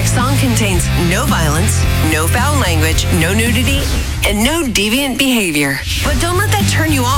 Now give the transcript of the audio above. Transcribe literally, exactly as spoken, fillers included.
next song contains no violence, no foul language, no nudity, and no deviant behavior. But don't let that turn you off.